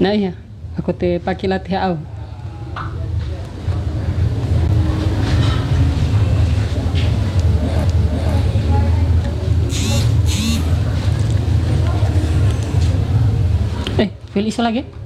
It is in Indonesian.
Nah iya, aku te pakai latih au. Feel isa lagi?